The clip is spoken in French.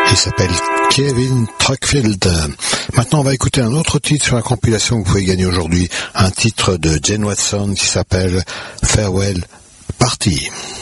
Il s'appelle Kevin Truckfield. Maintenant, on va écouter un autre titre sur la compilation que vous pouvez gagner aujourd'hui. Un titre de Jane Watson qui s'appelle Farewell Party.